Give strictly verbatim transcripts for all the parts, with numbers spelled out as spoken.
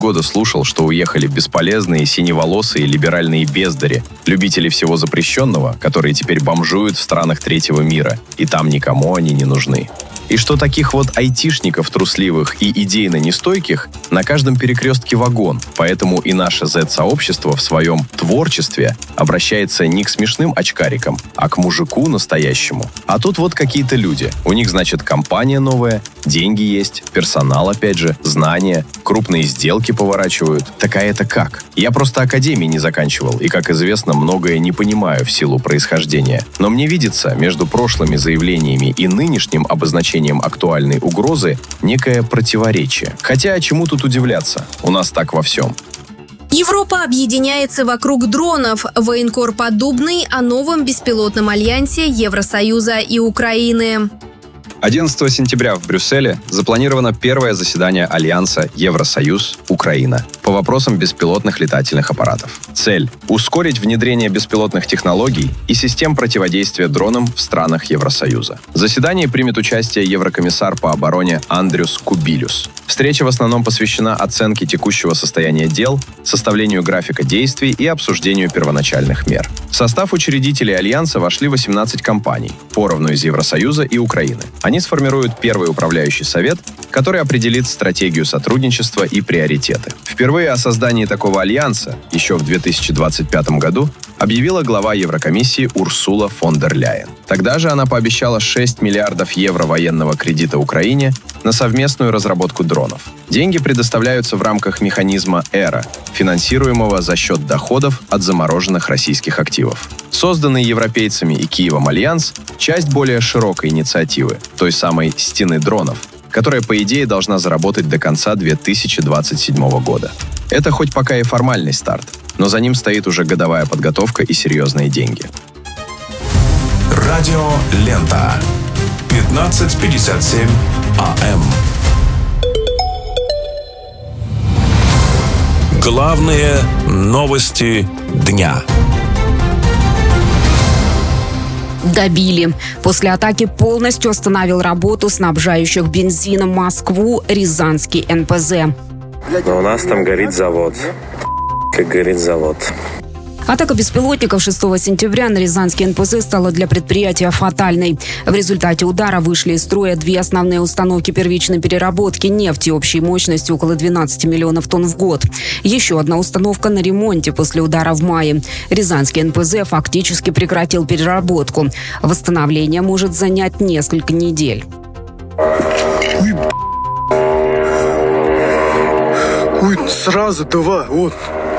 года слушал, что уехали бесполезные, синеволосые, либеральные бездари, любители всего запрещенного, которые теперь бомжуют в странах третьего мира, и там никому они не нужны. И что таких вот айтишников трусливых и идейно нестойких на каждом перекрестке вагон, поэтому и наше зет-сообщество в своем творчестве обращается не к смешным очкарикам, а к мужику настоящему. А тут вот какие-то люди. У них, значит, компания новая, деньги есть, персонал, опять же, знания, крупные сделки поворачивают. Так а это как? Я просто академии не заканчивал и, как известно, многое не понимаю в силу происхождения. Но мне видится, между прошлыми заявлениями и нынешним обозначением актуальной угрозы некое противоречие. Хотя чему тут удивляться? У нас так во всем. Европа объединяется вокруг дронов. Военкор подобный о новом беспилотном альянсе Евросоюза и Украины. одиннадцатого сентября в Брюсселе запланировано первое заседание Альянса Евросоюз-Украина по вопросам беспилотных летательных аппаратов. Цель – ускорить внедрение беспилотных технологий и систем противодействия дронам в странах Евросоюза. В заседании примет участие еврокомиссар по обороне Андрюс Кубилюс. Встреча в основном посвящена оценке текущего состояния дел, составлению графика действий и обсуждению первоначальных мер. В состав учредителей Альянса вошли восемнадцать компаний, поровну из Евросоюза и Украины. Они сформируют первый управляющий совет, который определит стратегию сотрудничества и приоритеты. Впервые о создании такого альянса, еще в две тысячи двадцать пятом году, объявила глава Еврокомиссии Урсула фон дер Ляйен. Тогда же она пообещала шесть миллиардов евро военного кредита Украине на совместную разработку дронов. Деньги предоставляются в рамках механизма «Эра», финансируемого за счет доходов от замороженных российских активов. Созданный европейцами и Киевом альянс – часть более широкой инициативы, той самой «Стены дронов», которая, по идее, должна заработать до конца две тысячи двадцать седьмого года. Это хоть пока и формальный старт, но за ним стоит уже годовая подготовка и серьезные деньги. Радио Лента. пятнадцать пятьдесят семь АМ. Главные новости дня. Добили. После атаки полностью остановил работу снабжающих бензином Москву Рязанский эн пэ зэ. Но у нас там горит завод. Как горит завод. Атака беспилотников шестого сентября на Рязанский эн пэ зэ стала для предприятия фатальной. В результате удара вышли из строя две основные установки первичной переработки нефти общей мощностью около двенадцати миллионов тонн в год. Еще одна установка на ремонте после удара в мае. Рязанский эн пэ зэ фактически прекратил переработку. Восстановление может занять несколько недель. Ой, сразу два, вот.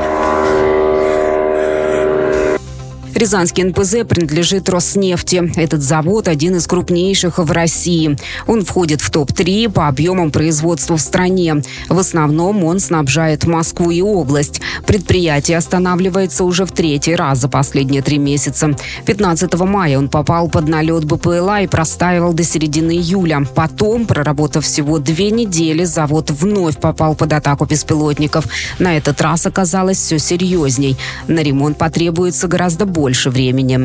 Рязанский эн пэ зэ принадлежит Роснефти. Этот завод один из крупнейших в России. Он входит в топ три по объемам производства в стране. В основном он снабжает Москву и область. Предприятие останавливается уже в третий раз за последние три месяца. пятнадцатого мая он попал под налет бэ пэ эл а и простаивал до середины июля. Потом, проработав всего две недели, завод вновь попал под атаку беспилотников. На этот раз оказалось все серьезней. На ремонт потребуется гораздо больше. больше времени.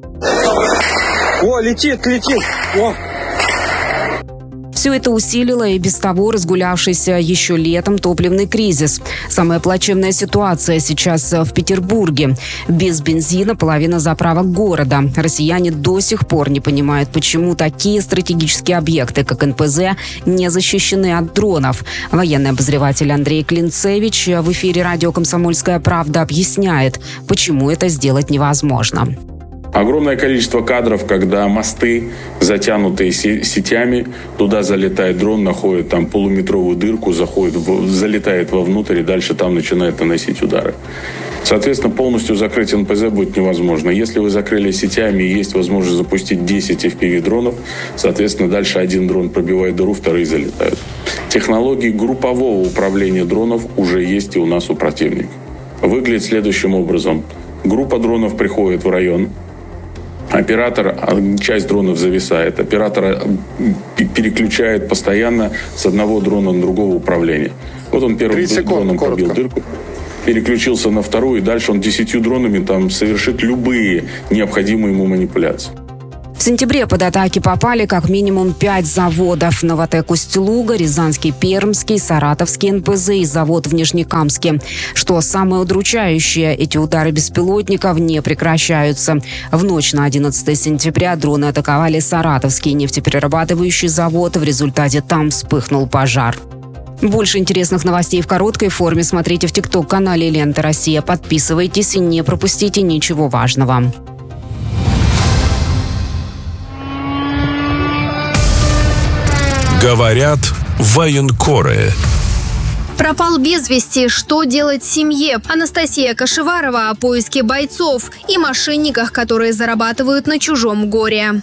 О, летит, летит! О! Все это усилило и без того разгулявшийся еще летом топливный кризис. Самая плачевная ситуация сейчас в Петербурге. Без бензина половина заправок города. Россияне до сих пор не понимают, почему такие стратегические объекты, как эн пэ зэ, не защищены от дронов. Военный обозреватель Андрей Клинцевич в эфире радио «Комсомольская правда» объясняет, почему это сделать невозможно. Огромное количество кадров, когда мосты, затянутые сетями, туда залетает дрон, находит там полуметровую дырку, заходит, залетает вовнутрь и дальше там начинает наносить удары. Соответственно, полностью закрыть эн пэ зэ будет невозможно. Если вы закрыли сетями и есть возможность запустить десять эф пи ви-дронов, соответственно, дальше один дрон пробивает дыру, вторые залетают. Технологии группового управления дронов уже есть и у нас у противника. Выглядит следующим образом. Группа дронов приходит в район. Оператор, часть дронов зависает, оператор переключает постоянно с одного дрона на другого управления. Вот он первым дроном пробил дырку, переключился на вторую, и дальше он десятью дронами там совершит любые необходимые ему манипуляции. В В сентябре под атаки попали как минимум пять заводов. Новатэк Усть-Луга, Рязанский Пермский, Саратовский эн пэ зэ и завод в Нижнекамске. Что самое удручающее, эти удары беспилотников не прекращаются. В ночь на одиннадцатое сентября дроны атаковали Саратовский нефтеперерабатывающий завод. В результате там вспыхнул пожар. Больше интересных новостей в короткой форме смотрите в ТикТок-канале «Лента Россия». Подписывайтесь и не пропустите ничего важного. Говорят военкоры. Пропал без вести. Что делать семье? Анастасия Кашеварова о поиске бойцов и мошенниках, которые зарабатывают на чужом горе.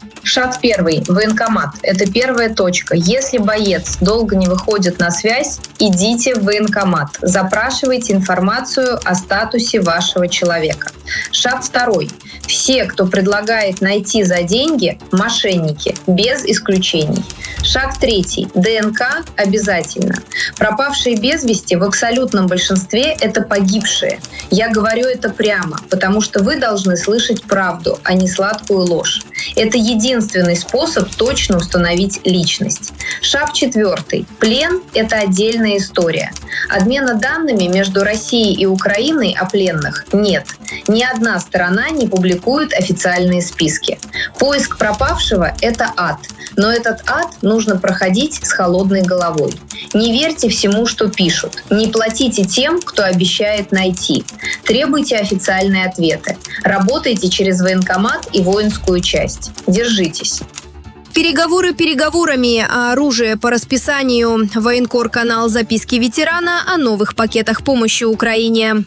Шаг первый. Военкомат. Это первая точка. Если боец долго не выходит на связь, идите в военкомат. Запрашивайте информацию о статусе вашего человека. Шаг второй. Все, кто предлагает найти за деньги, мошенники, без исключений. Шаг третий. дэ эн ка обязательно. Пропавшие без вести в абсолютном большинстве – это погибшие. Я говорю это прямо, потому что вы должны слышать правду, а не сладкую ложь. Это единственный способ точно установить личность. Шаг четвертый. Плен – это отдельная история. Обмена данными между Россией и Украиной о пленных нет. Ни одна сторона не публикует официальные списки. Поиск пропавшего – это ад. Но этот ад нужно проходить с холодной головой. Не верьте всему, что пишут. Не платите тем, кто обещает найти. Требуйте официальные ответы. Работайте через военкомат и воинскую часть. Держитесь. Переговоры переговорами, а оружие по расписанию. Военкор-канал «Записки ветерана» о новых пакетах помощи Украине.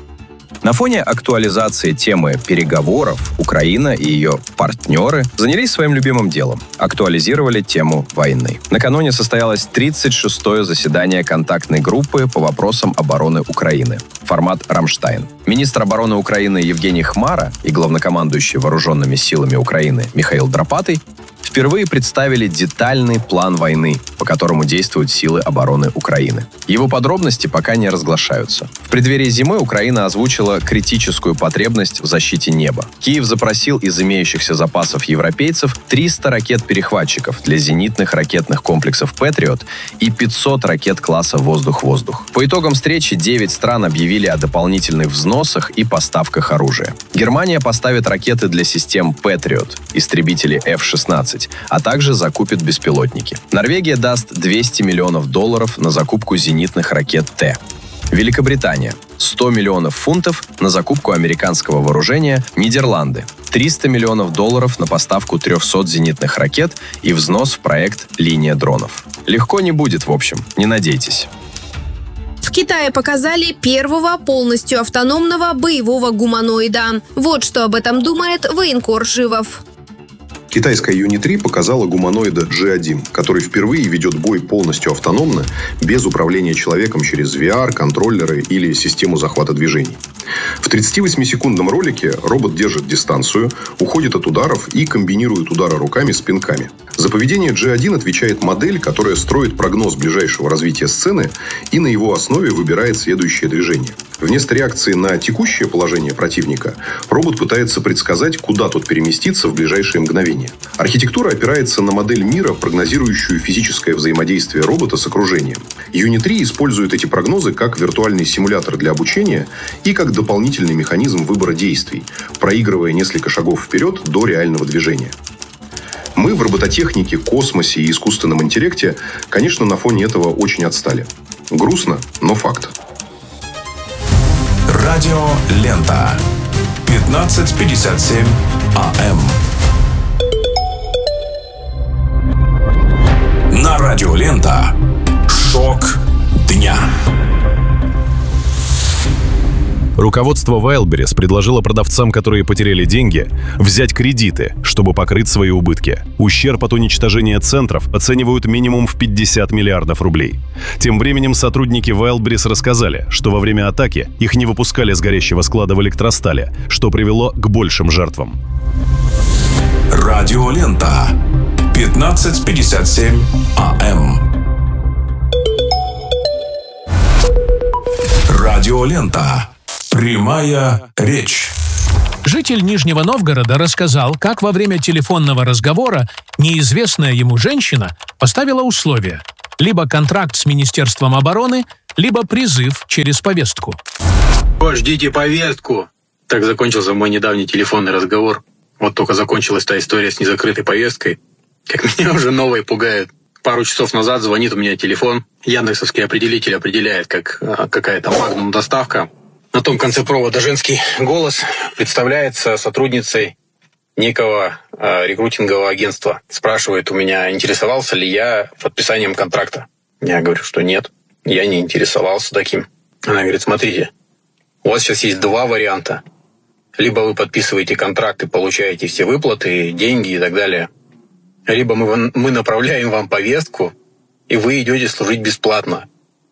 На фоне актуализации темы переговоров Украина и ее партнеры занялись своим любимым делом – актуализировали тему войны. Накануне состоялось тридцать шестое заседание контактной группы по вопросам обороны Украины. Формат «Рамштайн». Министр обороны Украины Евгений Хмара и главнокомандующий вооруженными силами Украины Михаил Драпатый впервые представили детальный план войны, по которому действуют силы обороны Украины. Его подробности пока не разглашаются. В преддверии зимы Украина озвучила критическую потребность в защите неба. Киев запросил из имеющихся запасов европейцев триста ракет-перехватчиков для зенитных ракетных комплексов «Патриот» и пятьсот ракет класса «Воздух-воздух». По итогам встречи девять стран объявили о дополнительных взносах и поставках оружия. Германия поставит ракеты для систем «Патриот», истребители эф шестнадцать, а также закупит беспилотники. Норвегия даст двести миллионов долларов на закупку зенитных ракет Т. Великобритания – сто миллионов фунтов на закупку американского вооружения. Нидерланды – триста миллионов долларов на поставку трехсот зенитных ракет и взнос в проект «Линия дронов». Легко не будет, в общем, не надейтесь. В Китае показали первого полностью автономного боевого гуманоида. Вот что об этом думает военкор Живов. Китайская Юни три показала гуманоида джи один, который впервые ведет бой полностью автономно, без управления человеком через ви ар, контроллеры или систему захвата движений. В тридцативосьмисекундном ролике робот держит дистанцию, уходит от ударов и комбинирует удары руками с пинками. За поведение джи один отвечает модель, которая строит прогноз ближайшего развития сцены и на его основе выбирает следующее движение. Вместо реакции на текущее положение противника, робот пытается предсказать, куда тот переместится в ближайшее мгновение. Архитектура опирается на модель мира, прогнозирующую физическое взаимодействие робота с окружением. Юни три использует эти прогнозы как виртуальный симулятор для обучения и как дополнительный механизм выбора действий, проигрывая несколько шагов вперед до реального движения. Мы в робототехнике, космосе и искусственном интеллекте, конечно, на фоне этого очень отстали. Грустно, но факт. Радио «Лента». пятнадцать пятьдесят семь АМ. На радио «Лента». Шок дня. Руководство Wildberries предложило продавцам, которые потеряли деньги, взять кредиты, чтобы покрыть свои убытки. Ущерб от уничтожения центров оценивают минимум в пятьдесят миллиардов рублей. Тем временем сотрудники Wildberries рассказали, что во время атаки их не выпускали с горящего склада в Электростале, что привело к большим жертвам. Радио «Лента». пятнадцать пятьдесят семь АМ. Радио «Лента». Прямая речь. Житель Нижнего Новгорода рассказал, как во время телефонного разговора неизвестная ему женщина поставила условия: либо контракт с Министерством обороны, либо призыв через повестку. Ждите повестку. Так закончился мой недавний телефонный разговор. Вот только закончилась та история с незакрытой повесткой, как меня уже новое пугает. Пару часов назад звонит у меня телефон. Яндексовский определитель определяет, как какая-то магнум доставка. На том конце провода женский голос представляется сотрудницей некого э, рекрутингового агентства. Спрашивает у меня, интересовался ли я подписанием контракта. Я говорю, что нет, я не интересовался таким. Она говорит, смотрите, у вас сейчас есть два варианта. Либо вы подписываете контракт и получаете все выплаты, деньги и так далее. Либо мы, мы направляем вам повестку, и вы идете служить бесплатно.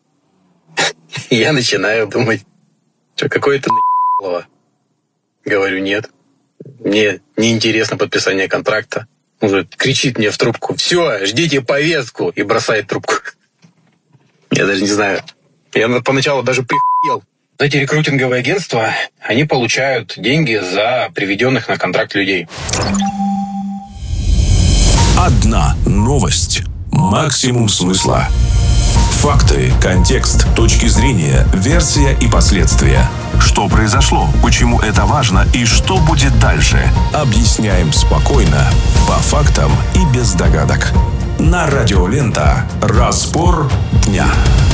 Я начинаю думать, что какое-то на***лово. Говорю, нет. Мне неинтересно подписание контракта. Уже кричит мне в трубку, все, ждите повестку, и бросает трубку. Я даже не знаю. Я поначалу даже прихуел. Эти рекрутинговые агентства, они получают деньги за приведенных на контракт людей. Одна новость. Максимум смысла. Факты, контекст, точки зрения, версия и последствия. Что произошло, почему это важно и что будет дальше. Объясняем спокойно, по фактам и без догадок. На Радио Лента. Разбор дня.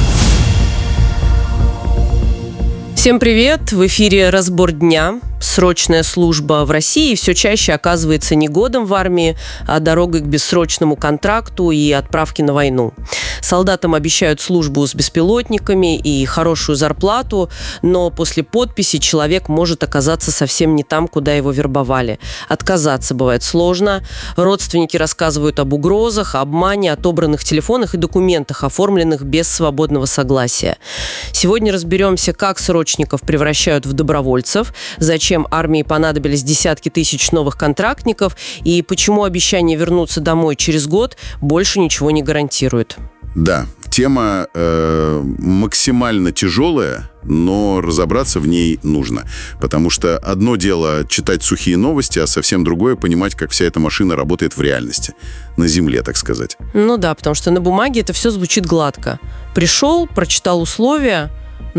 Всем привет! В эфире «Разбор дня». Срочная служба в России все чаще оказывается не годом в армии, а дорогой к бессрочному контракту и отправке на войну. Солдатам обещают службу с беспилотниками и хорошую зарплату, но после подписи человек может оказаться совсем не там, куда его вербовали. Отказаться бывает сложно. Родственники рассказывают об угрозах, обмане, отобранных телефонах и документах, оформленных без свободного согласия. Сегодня разберемся, как срочников превращают в добровольцев, зачем армии понадобились десятки тысяч новых контрактников и почему обещание вернуться домой через год больше ничего не гарантирует. Да, тема э, максимально тяжелая, но разобраться в ней нужно. Потому что одно дело читать сухие новости, а совсем другое понимать, как вся эта машина работает в реальности. На земле, так сказать. Ну да, потому что на бумаге это все звучит гладко. Пришел, прочитал условия,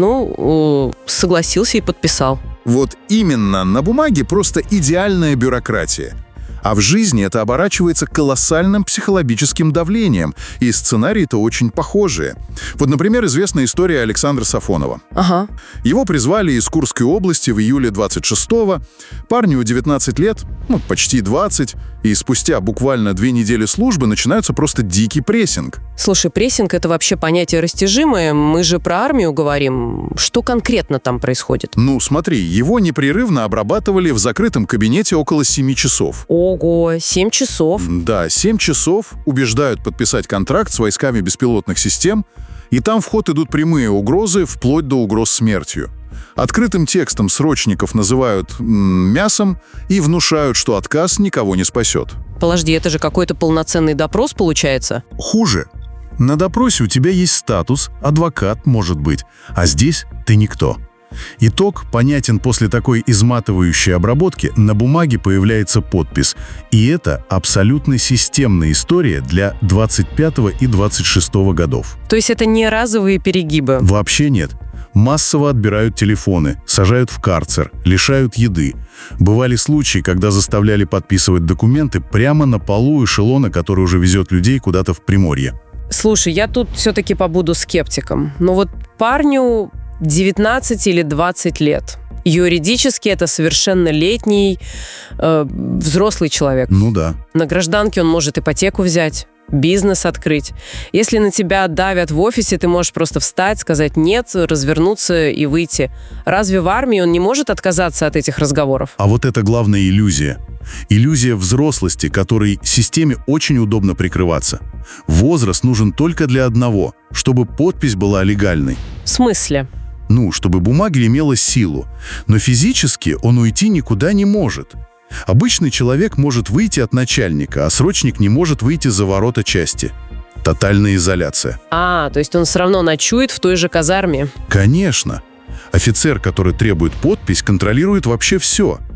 ну, согласился и подписал. Вот именно, на бумаге просто идеальная бюрократия. А в жизни это оборачивается колоссальным психологическим давлением, и сценарии-то очень похожие. Вот, например, известная история Александра Сафонова. Ага. Его призвали из Курской области в июле двадцать шестого. Парню девятнадцать лет, ну, почти двадцать, и спустя буквально две недели службы начинается просто дикий прессинг. Слушай, прессинг — это вообще понятие растяжимое. Мы же про армию говорим. Что конкретно там происходит? Ну, смотри, его непрерывно обрабатывали в закрытом кабинете около семи часов. Ого, семь часов? Да, семь часов убеждают подписать контракт с войсками беспилотных систем, и там в ход идут прямые угрозы, вплоть до угроз смертью. Открытым текстом срочников называют м, мясом и внушают, что отказ никого не спасет. Подожди, это же какой-то полноценный допрос получается? Хуже. На допросе у тебя есть статус, адвокат, может быть, а здесь ты никто. Итог понятен после такой изматывающей обработки. На бумаге появляется подпись. И это абсолютно системная история для двадцать пятого и двадцать шестого годов. То есть это не разовые перегибы? Вообще нет. Массово отбирают телефоны, сажают в карцер, лишают еды. Бывали случаи, когда заставляли подписывать документы прямо на полу эшелона, который уже везет людей куда-то в Приморье. Слушай, я тут все-таки побуду скептиком. Но вот парню девятнадцать или двадцать лет. Юридически это совершеннолетний э, взрослый человек. Ну да. На гражданке он может ипотеку взять, бизнес открыть. Если на тебя давят в офисе, ты можешь просто встать, сказать «нет», развернуться и выйти. Разве в армии он не может отказаться от этих разговоров? А вот это главная иллюзия. Иллюзия взрослости, которой системе очень удобно прикрываться. Возраст нужен только для одного, чтобы подпись была легальной. В смысле? Ну, чтобы бумага имела силу. Но физически он уйти никуда не может. Обычный человек может выйти от начальника, а срочник не может выйти за ворота части. Тотальная изоляция. А, то есть он все равно ночует в той же казарме? Конечно. Офицер, который требует подпись, контролирует вообще все.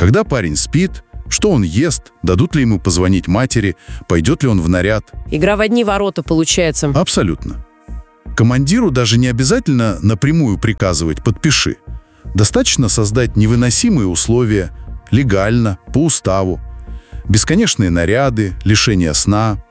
Когда парень спит, что он ест, дадут ли ему позвонить матери, пойдет ли он в наряд. Игра в одни ворота получается. Абсолютно. Командиру даже не обязательно напрямую приказывать «подпиши». Достаточно создать невыносимые условия, легально, по уставу. Бесконечные наряды, лишение сна.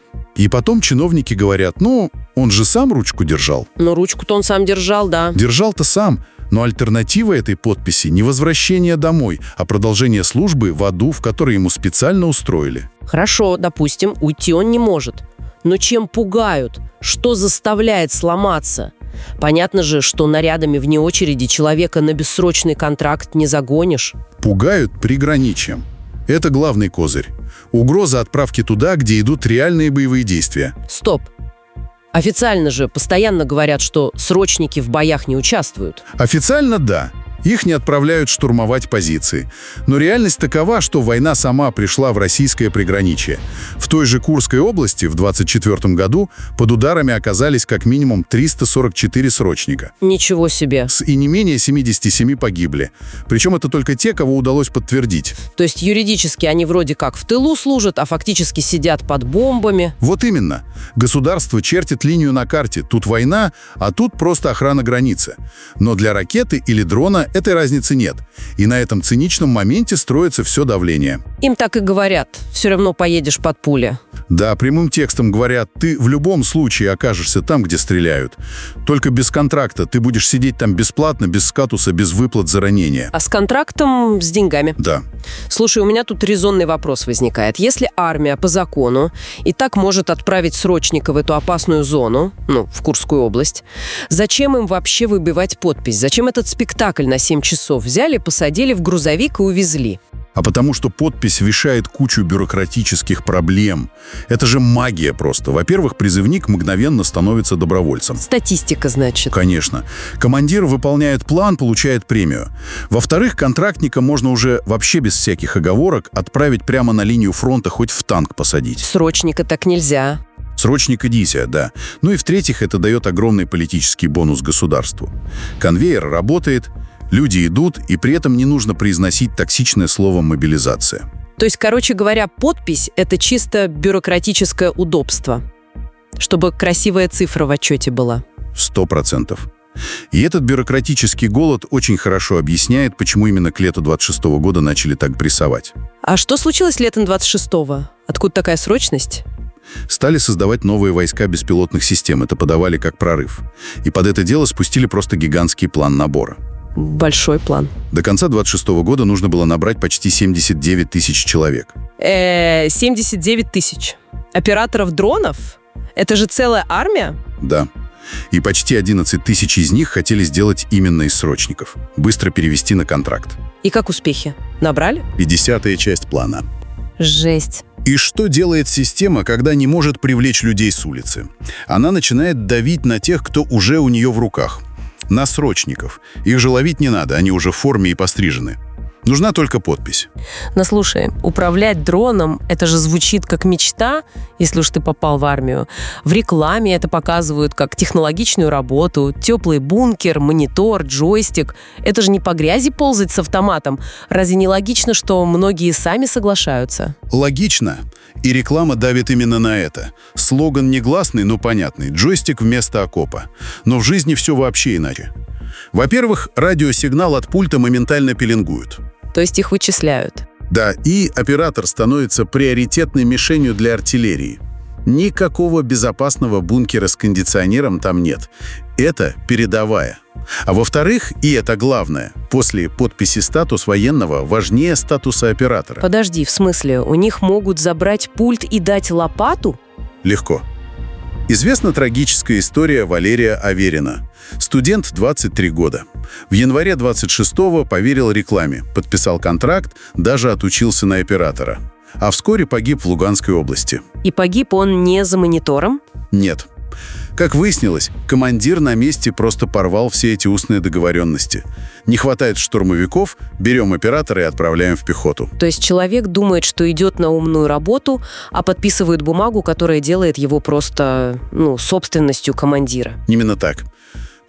И потом чиновники говорят: ну, он же сам ручку держал. Ну, ручку-то он сам держал, да. Держал-то сам, но альтернатива этой подписи не возвращение домой, а продолжение службы в аду, в который ему специально устроили. Хорошо, допустим, уйти он не может. Но чем пугают? Что заставляет сломаться? Понятно же, что нарядами вне очереди человека на бессрочный контракт не загонишь. Пугают приграничьем. Это главный козырь. Угроза отправки туда, где идут реальные боевые действия. Стоп. Официально же постоянно говорят, что срочники в боях не участвуют. Официально да. Их не отправляют штурмовать позиции. Но реальность такова, что война сама пришла в российское приграничье. В той же Курской области в двадцать четвёртом году под ударами оказались как минимум триста сорок четыре срочника. Ничего себе. И не менее семидесяти семи погибли. Причем это только те, кого удалось подтвердить. То есть юридически они вроде как в тылу служат, а фактически сидят под бомбами. Вот именно. Государство чертит линию на карте. Тут война, а тут просто охрана границы. Но для ракеты или дрона этой разницы нет. И на этом циничном моменте строится все давление. Им так и говорят. Все равно поедешь под пули. Да, прямым текстом говорят: ты в любом случае окажешься там, где стреляют. Только без контракта. Ты будешь сидеть там бесплатно, без статуса, без выплат за ранение. А с контрактом, с деньгами? Да. Слушай, у меня тут резонный вопрос возникает. Если армия по закону и так может отправить срочника в эту опасную зону, ну, в Курскую область, зачем им вообще выбивать подпись? Зачем этот спектакль на семь часов? Взяли, посадили в грузовик и увезли. А потому что подпись решает кучу бюрократических проблем. Это же магия просто. Во-первых, призывник мгновенно становится добровольцем. Статистика, значит. Конечно. Командир выполняет план, получает премию. Во-вторых, контрактника можно уже вообще без всяких оговорок отправить прямо на линию фронта, хоть в танк посадить. Срочника так нельзя. Срочник Эдисия, да. Ну и в-третьих, это дает огромный политический бонус государству. Конвейер работает, люди идут, и при этом не нужно произносить токсичное слово «мобилизация». То есть, короче говоря, подпись – это чисто бюрократическое удобство, чтобы красивая цифра в отчете была. Сто процентов. И этот бюрократический голод очень хорошо объясняет, почему именно к лету двадцать шестого года начали так прессовать. А что случилось летом двадцать шестого? Откуда такая срочность? Стали создавать новые войска беспилотных систем. Это подавали как прорыв. И под это дело спустили просто гигантский план набора. Большой план. До конца двадцать шестого года нужно было набрать почти семьдесят девять тысяч человек. Э-э, семьдесят девять тысяч. Операторов дронов? Это же целая армия? Да. И почти одиннадцать тысяч из них хотели сделать именно из срочников. Быстро перевести на контракт. И как успехи? Набрали? пятидесятая часть плана. Жесть. И что делает система, когда не может привлечь людей с улицы? Она начинает давить на тех, кто уже у нее в руках. На срочников. Их же ловить не надо, они уже в форме и пострижены. Нужна только подпись. Но слушай, управлять дроном, это же звучит как мечта, если уж ты попал в армию. В рекламе это показывают как технологичную работу, теплый бункер, монитор, джойстик. Это же не по грязи ползать с автоматом. Разве не логично, что многие сами соглашаются? Логично. И реклама давит именно на это. Слоган негласный, но понятный. Джойстик вместо окопа. Но в жизни все вообще иначе. Во-первых, радиосигнал от пульта моментально пеленгуют. То есть их вычисляют. Да, и оператор становится приоритетной мишенью для артиллерии. Никакого безопасного бункера с кондиционером там нет. Это передовая. А во-вторых, и это главное, после подписи статус военного важнее статуса оператора. Подожди, в смысле, у них могут забрать пульт и дать лопату? Легко. Известна трагическая история Валерия Аверина. Студент, двадцать три года. В январе двадцать шестого поверил рекламе, подписал контракт, даже отучился на оператора. А вскоре погиб в Луганской области. И погиб он не за монитором? Нет. Как выяснилось, командир на месте просто порвал все эти устные договоренности. Не хватает штурмовиков, берем оператора и отправляем в пехоту. То есть человек думает, что идет на умную работу, а подписывает бумагу, которая делает его просто, ну, собственностью командира. Именно так.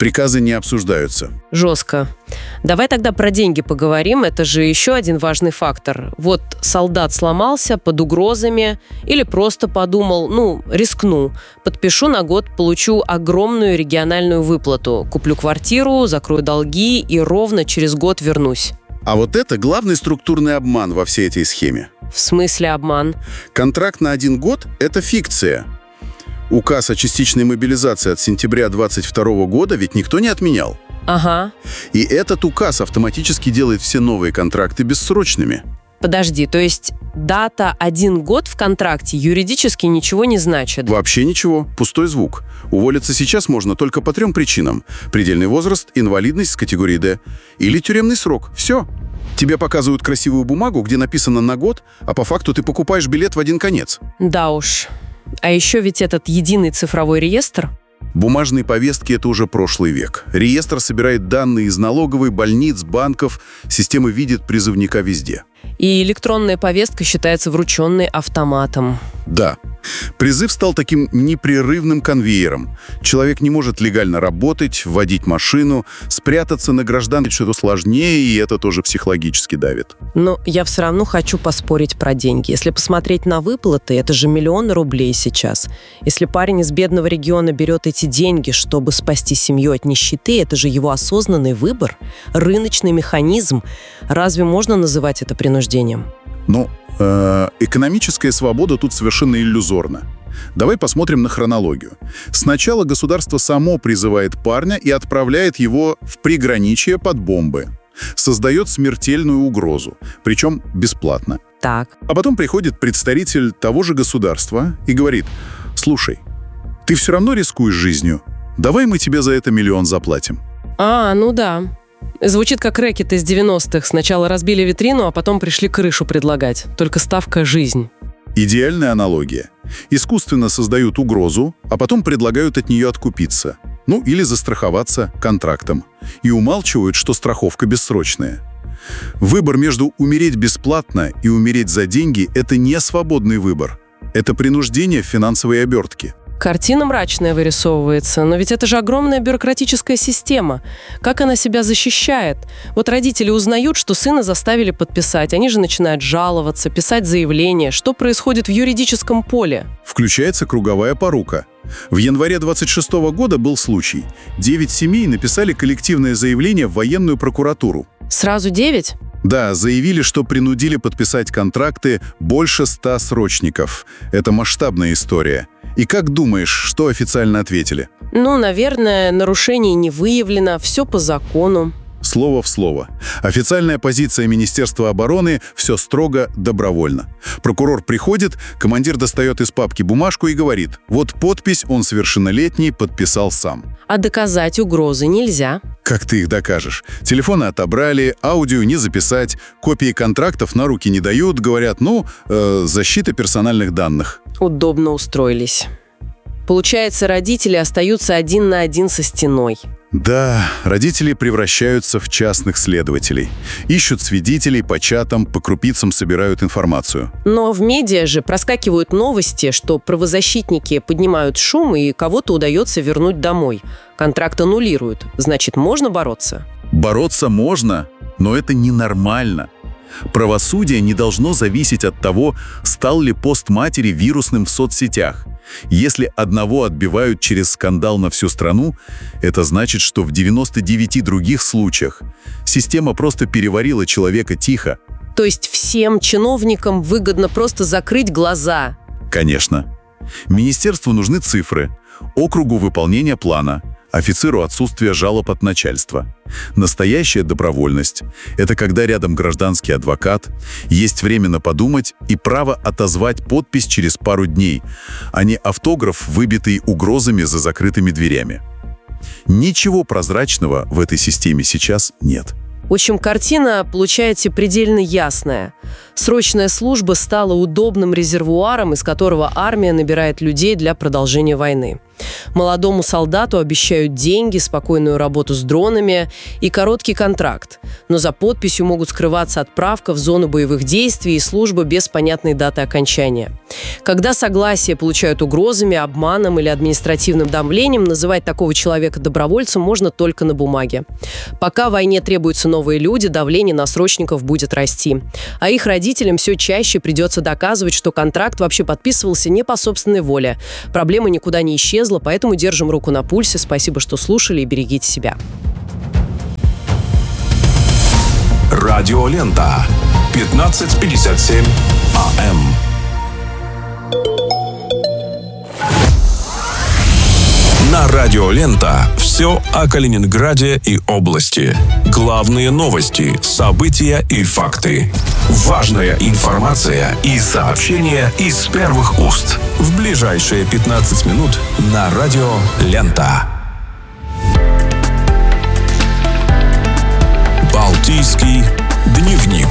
Приказы не обсуждаются. Жестко. Давай тогда про деньги поговорим. Это же еще один важный фактор. Вот солдат сломался под угрозами или просто подумал, ну, рискну. Подпишу на год, получу огромную региональную выплату. Куплю квартиру, закрою долги и ровно через год вернусь. А вот это главный структурный обман во всей этой схеме. В смысле обман? Контракт на один год – это фикция. Указ о частичной мобилизации от сентября двадцать второго года ведь никто не отменял. Ага. И этот указ автоматически делает все новые контракты бессрочными. Подожди, то есть дата один год в контракте юридически ничего не значит? Вообще ничего. Пустой звук. Уволиться сейчас можно только по трем причинам. Предельный возраст, инвалидность с категории Д или тюремный срок. Все. Тебе показывают красивую бумагу, где написано на год, а по факту ты покупаешь билет в один конец. Да уж. А еще ведь этот единый цифровой реестр. Бумажные повестки – это уже прошлый век. Реестр собирает данные из налоговой, больниц, банков. Система видит призывника везде. И электронная повестка считается врученной автоматом. Да. Призыв стал таким непрерывным конвейером. Человек не может легально работать, водить машину, спрятаться на гражданке что-то сложнее, и это тоже психологически давит. Но я все равно хочу поспорить про деньги. Если посмотреть на выплаты, это же миллионы рублей сейчас. Если парень из бедного региона берет эти деньги, чтобы спасти семью от нищеты, это же его осознанный выбор, рыночный механизм. Разве можно называть это принуждением? Ну, э, экономическая свобода тут совершенно иллюзорна. Давай посмотрим на хронологию. Сначала государство само призывает парня и отправляет его в приграничье под бомбы. Создает смертельную угрозу, причем бесплатно. Так. А потом приходит представитель того же государства и говорит: «Слушай, ты все равно рискуешь жизнью, давай мы тебе за это миллион заплатим». А, ну да. Звучит как рэкет из девяностых. Сначала разбили витрину, а потом пришли крышу предлагать. Только ставка – жизнь. Идеальная аналогия. Искусственно создают угрозу, а потом предлагают от нее откупиться. Ну, или застраховаться контрактом. И умалчивают, что страховка бессрочная. Выбор между умереть бесплатно и умереть за деньги – это не свободный выбор. Это принуждение в финансовой обертке. Картина мрачная вырисовывается, но ведь это же огромная бюрократическая система. Как она себя защищает? Вот родители узнают, что сына заставили подписать, они же начинают жаловаться, писать заявления. Что происходит в юридическом поле? Включается круговая порука. В январе двадцать шестого года был случай. Девять семей написали коллективное заявление в военную прокуратуру. Сразу девять? Да, заявили, что принудили подписать контракты больше ста срочников. Это масштабная история. И как думаешь, что официально ответили? Ну, наверное, нарушений не выявлено, все по закону. Слово в слово. Официальная позиция Министерства обороны – все строго добровольно. Прокурор приходит, командир достает из папки бумажку и говорит: вот подпись, он совершеннолетний, подписал сам. А доказать угрозы нельзя. Как ты их докажешь? Телефоны отобрали, аудио не записать, копии контрактов на руки не дают, говорят, ну, э, защита персональных данных. Удобно устроились. Получается, родители остаются один на один со стеной. Да, родители превращаются в частных следователей. Ищут свидетелей по чатам, по крупицам собирают информацию. Но в медиа же проскакивают новости, что правозащитники поднимают шум и кого-то удается вернуть домой. Контракт аннулируют. Значит, можно бороться? Бороться можно, но это ненормально. Правосудие не должно зависеть от того, стал ли пост матери вирусным в соцсетях. Если одного отбивают через скандал на всю страну, это значит, что в девяноста девяти других случаях система просто переварила человека тихо. То есть всем чиновникам выгодно просто закрыть глаза? Конечно. Министерству нужны цифры, округу выполнения плана, офицеру отсутствие жалоб от начальства. Настоящая добровольность – это когда рядом гражданский адвокат, есть время на подумать и право отозвать подпись через пару дней, а не автограф, выбитый угрозами за закрытыми дверями. Ничего прозрачного в этой системе сейчас нет. В общем, картина получается предельно ясная. Срочная служба стала удобным резервуаром, из которого армия набирает людей для продолжения войны. Молодому солдату обещают деньги, спокойную работу с дронами и короткий контракт. Но за подписью могут скрываться отправка в зону боевых действий и служба без понятной даты окончания. Когда согласие получают угрозами, обманом или административным давлением, называть такого человека добровольцем можно только на бумаге. Пока в войне требуются новые люди, давление на срочников будет расти. А их родителям все чаще придется доказывать, что контракт вообще подписывался не по собственной воле. Проблема никуда не исчезла, поэтому держим руку на пульсе. Спасибо, что слушали, и берегите себя. Радиолента. пятнадцать пятьдесят семь АМ. На Радиолента все о Калининграде и области. Главные новости, события и факты. Важная информация и сообщения из первых уст. В ближайшие пятнадцать минут на Радиолента. Балтийский дневник.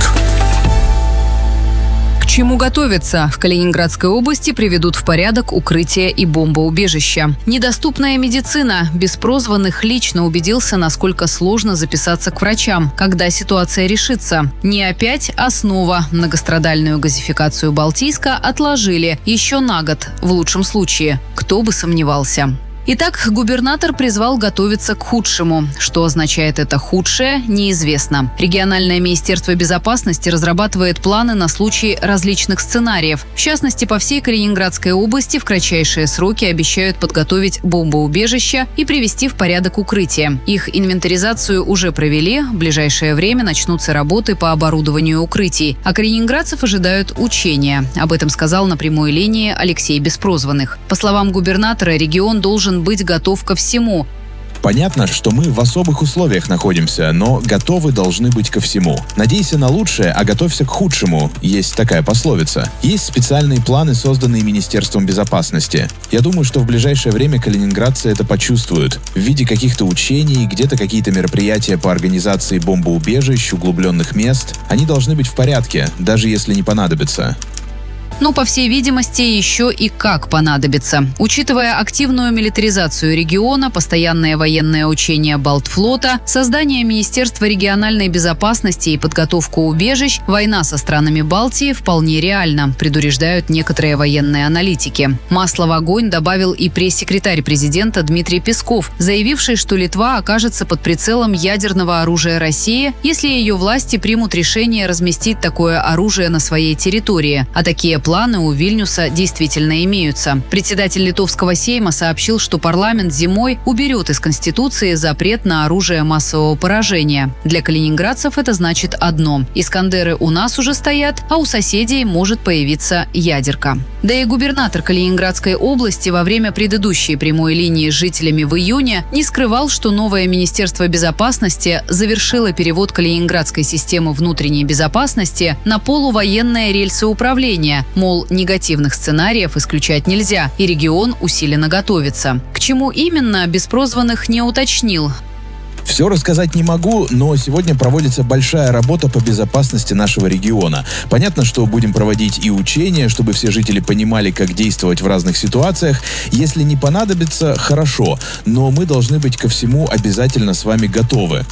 К чему готовиться? В Калининградской области приведут в порядок укрытия и бомбоубежища. Недоступная медицина. Беспрозванных лично убедился, насколько сложно записаться к врачам. Когда ситуация решится? Не опять, а снова. Многострадальную газификацию Балтийска отложили еще на год, в лучшем случае. Кто бы сомневался. Итак, губернатор призвал готовиться к худшему. Что означает это худшее, неизвестно. Региональное министерство безопасности разрабатывает планы на случай различных сценариев. В частности, по всей Калининградской области в кратчайшие сроки обещают подготовить бомбоубежища и привести в порядок укрытия. Их инвентаризацию уже провели. В ближайшее время начнутся работы по оборудованию укрытий. А калининградцев ожидают учения. Об этом сказал на прямой линии Алексей Беспрозванных. По словам губернатора, регион должен быть готов ко всему. Понятно, что мы в особых условиях находимся, но готовы должны быть ко всему. Надейся на лучшее, а готовься к худшему. Есть такая пословица. Есть специальные планы, созданные Министерством безопасности. Я думаю, что в ближайшее время калининградцы это почувствуют. В виде каких-то учений, где-то какие-то мероприятия по организации бомбоубежищ, углубленных мест. Они должны быть в порядке, даже если не понадобится. Но, по всей видимости, еще и как понадобится. Учитывая активную милитаризацию региона, постоянное военное учение Балтфлота, создание Министерства региональной безопасности и подготовку убежищ, война со странами Балтии вполне реальна, предупреждают некоторые военные аналитики. Масло в огонь добавил и пресс-секретарь президента Дмитрий Песков, заявивший, что Литва окажется под прицелом ядерного оружия России, если ее власти примут решение разместить такое оружие на своей территории. А такие планы Планы у Вильнюса действительно имеются. Председатель Литовского Сейма сообщил, что парламент зимой уберет из Конституции запрет на оружие массового поражения. Для калининградцев это значит одно – Искандеры у нас уже стоят, а у соседей может появиться ядерка. Да и губернатор Калининградской области во время предыдущей прямой линии с жителями в июне не скрывал, что новое Министерство безопасности завершило перевод калининградской системы внутренней безопасности на полувоенное рельсы управления. Мол, негативных сценариев исключать нельзя, и регион усиленно готовится. К чему именно, Беспрозванных не уточнил. Все рассказать не могу, но сегодня проводится большая работа по безопасности нашего региона. Понятно, что будем проводить и учения, чтобы все жители понимали, как действовать в разных ситуациях. Если не понадобится, хорошо, но мы должны быть ко всему обязательно с вами готовы.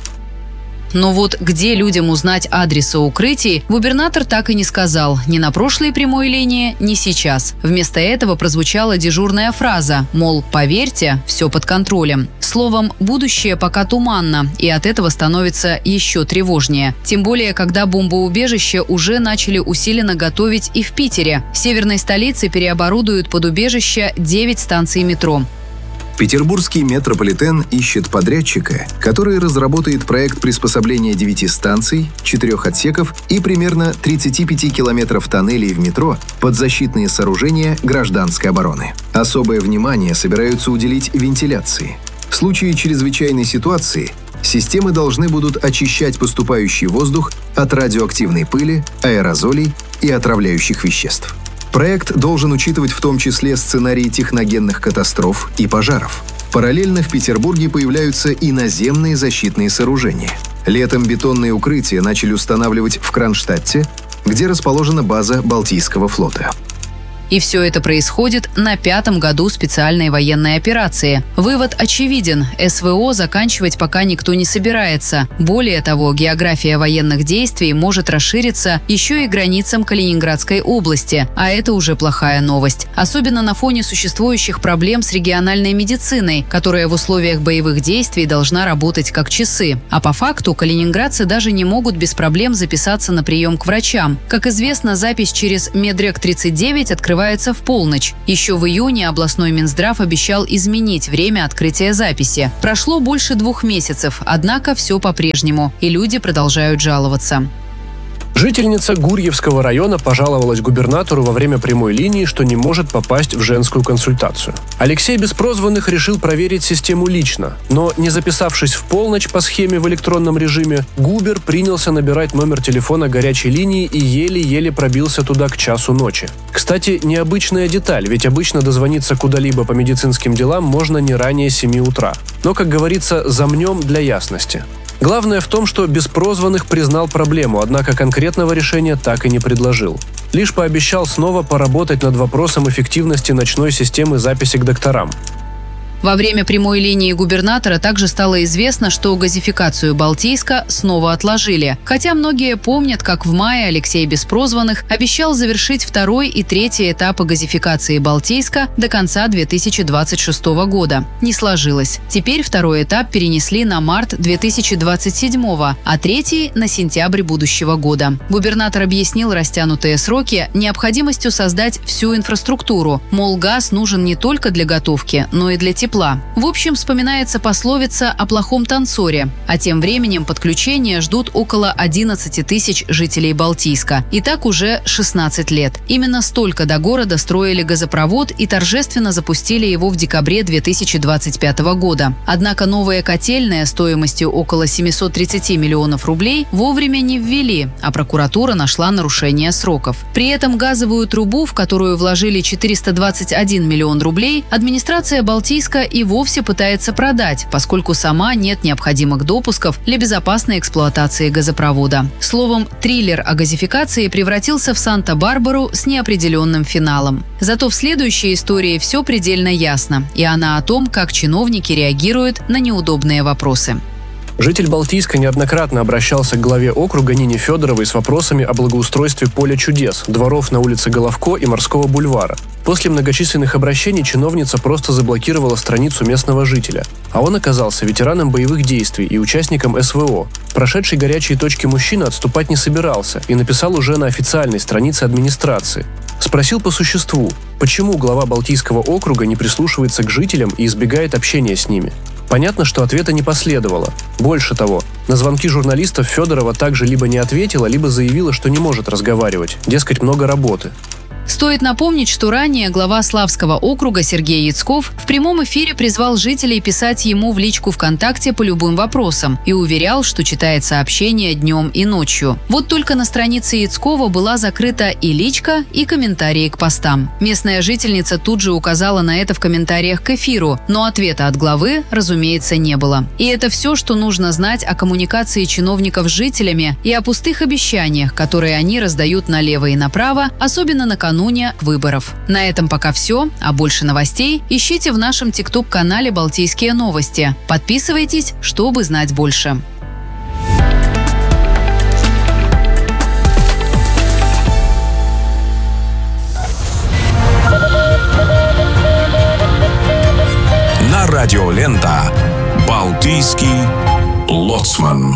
Но вот где людям узнать адресы укрытий, губернатор так и не сказал. Ни на прошлой прямой линии, ни сейчас. Вместо этого прозвучала дежурная фраза, мол, поверьте, все под контролем. Словом, будущее пока туманно, и от этого становится еще тревожнее. Тем более, когда бомбоубежище уже начали усиленно готовить и в Питере. В северной столице переоборудуют под убежище девять станций метро. Петербургский метрополитен ищет подрядчика, который разработает проект приспособления девяти станций, четырех отсеков и примерно тридцати пяти километров тоннелей в метро под защитные сооружения гражданской обороны. Особое внимание собираются уделить вентиляции. В случае чрезвычайной ситуации системы должны будут очищать поступающий воздух от радиоактивной пыли, аэрозолей и отравляющих веществ. Проект должен учитывать в том числе сценарии техногенных катастроф и пожаров. Параллельно в Петербурге появляются и наземные защитные сооружения. Летом бетонные укрытия начали устанавливать в Кронштадте, где расположена база Балтийского флота. И все это происходит на пятом году специальной военной операции. Вывод очевиден. СВО заканчивать пока никто не собирается. Более того, география военных действий может расшириться еще и границам Калининградской области. А это уже плохая новость. Особенно на фоне существующих проблем с региональной медициной, которая в условиях боевых действий должна работать как часы. А по факту калининградцы даже не могут без проблем записаться на прием к врачам. Как известно, запись через Медрек тридцать девять открывается в полночь. Еще в июне областной Минздрав обещал изменить время открытия записи. Прошло больше двух месяцев, однако все по-прежнему, и люди продолжают жаловаться. Жительница Гурьевского района пожаловалась губернатору во время прямой линии, что не может попасть в женскую консультацию. Алексей Беспрозванных решил проверить систему лично, но, не записавшись в полночь по схеме в электронном режиме, Губер принялся набирать номер телефона горячей линии и еле-еле пробился туда к часу ночи. Кстати, необычная деталь, ведь обычно дозвониться куда-либо по медицинским делам можно не ранее семи утра. Но, как говорится, замнем для ясности. Главное в том, что Беспрозванных признал проблему, однако конкретного решения так и не предложил. Лишь пообещал снова поработать над вопросом эффективности ночной системы записи к докторам. Во время прямой линии губернатора также стало известно, что газификацию Балтийска снова отложили. Хотя многие помнят, как в мае Алексей Беспрозванных обещал завершить второй и третий этапы газификации Балтийска до конца две тысячи двадцать шестого года. Не сложилось. Теперь второй этап перенесли на март две тысячи двадцать седьмого, а третий – на сентябрь будущего года. Губернатор объяснил растянутые сроки необходимостью создать всю инфраструктуру. Мол, газ нужен не только для готовки, но и для тепла. В общем, вспоминается пословица о плохом танцоре. А тем временем подключения ждут около одиннадцати тысяч жителей Балтийска. И так уже шестнадцать лет. Именно столько до города строили газопровод и торжественно запустили его в декабре две тысячи двадцать пятого года. Однако новые котельные стоимостью около семисот тридцати миллионов рублей вовремя не ввели, а прокуратура нашла нарушение сроков. При этом газовую трубу, в которую вложили четыреста двадцать один миллион рублей, администрация Балтийска и вовсе пытается продать, поскольку сама нет необходимых допусков для безопасной эксплуатации газопровода. Словом, триллер о газификации превратился в Санта-Барбару с неопределенным финалом. Зато в следующей истории все предельно ясно, и она о том, как чиновники реагируют на неудобные вопросы. Житель Балтийска неоднократно обращался к главе округа Нине Федоровой с вопросами о благоустройстве поля чудес, дворов на улице Головко и Морского бульвара. После многочисленных обращений чиновница просто заблокировала страницу местного жителя, а он оказался ветераном боевых действий и участником СВО. Прошедший горячие точки мужчина отступать не собирался и написал уже на официальной странице администрации. Спросил по существу, почему глава Балтийского округа не прислушивается к жителям и избегает общения с ними. Понятно, что ответа не последовало. Больше того, на звонки журналистов Федорова также либо не ответила, либо заявила, что не может разговаривать, дескать, много работы. Стоит напомнить, что ранее глава Славского округа Сергей Яцков в прямом эфире призвал жителей писать ему в личку ВКонтакте по любым вопросам и уверял, что читает сообщения днем и ночью. Вот только на странице Яцкова была закрыта и личка, и комментарии к постам. Местная жительница тут же указала на это в комментариях к эфиру, но ответа от главы, разумеется, не было. И это все, что нужно знать о коммуникации чиновников с жителями и о пустых обещаниях, которые они раздают налево и направо, особенно накануне выборов. На этом пока все, а больше новостей ищите в нашем тикток-канале «Балтийские новости». Подписывайтесь, чтобы знать больше. На радио Лента «Балтийский лоцман».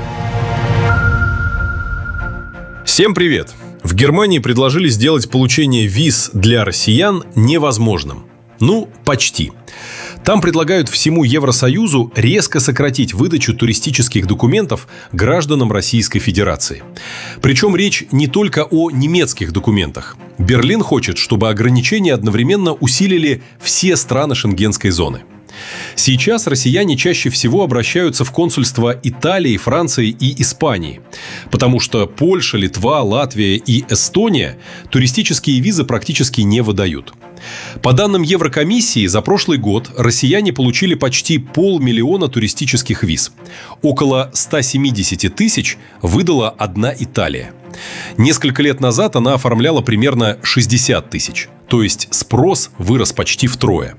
Всем привет! В Германии предложили сделать получение виз для россиян невозможным. Ну, почти. Там предлагают всему Евросоюзу резко сократить выдачу туристических документов гражданам Российской Федерации. Причем речь не только о немецких документах. Берлин хочет, чтобы ограничения одновременно усилили все страны Шенгенской зоны. Сейчас россияне чаще всего обращаются в консульства Италии, Франции и Испании, потому что Польша, Литва, Латвия и Эстония туристические визы практически не выдают. По данным Еврокомиссии, за прошлый год россияне получили почти полмиллиона туристических виз. Около ста семидесяти тысяч выдала одна Италия. Несколько лет назад она оформляла примерно шестьдесят тысяч, то есть спрос вырос почти втрое.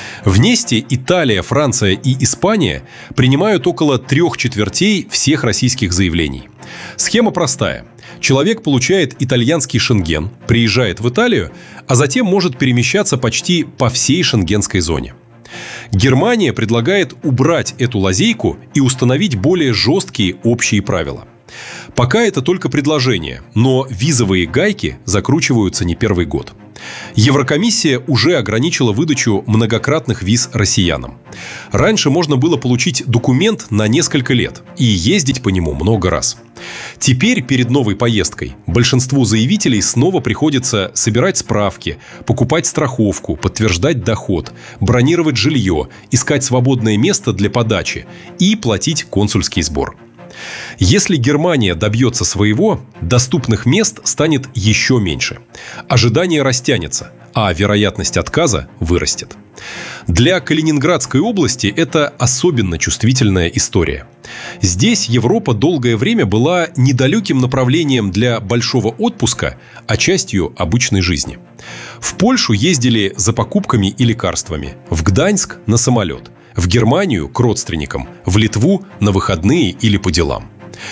Вместе Италия, Франция и Испания принимают около трех четвертей всех российских заявлений. Схема простая. Человек получает итальянский шенген, приезжает в Италию, а затем может перемещаться почти по всей шенгенской зоне. Германия предлагает убрать эту лазейку и установить более жесткие общие правила. Пока это только предложение, но визовые гайки закручиваются не первый год. Еврокомиссия уже ограничила выдачу многократных виз россиянам. Раньше можно было получить документ на несколько лет и ездить по нему много раз. Теперь перед новой поездкой большинству заявителей снова приходится собирать справки, покупать страховку, подтверждать доход, бронировать жилье, искать свободное место для подачи и платить консульский сбор. Если Германия добьется своего, доступных мест станет еще меньше. Ожидание растянется, а вероятность отказа вырастет. Для Калининградской области это особенно чувствительная история. Здесь Европа долгое время была недалеким направлением для большого отпуска, а частью обычной жизни. В Польшу ездили за покупками и лекарствами, в Гданьск – на самолет, в Германию – к родственникам, в Литву – на выходные или по делам.